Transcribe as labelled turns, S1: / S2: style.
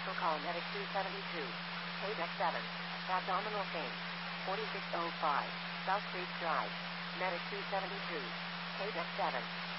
S1: For call Medic 272. KDEC 7. Abdominal pain. 4605. South Creek Drive. Medic 272. KDEC 7.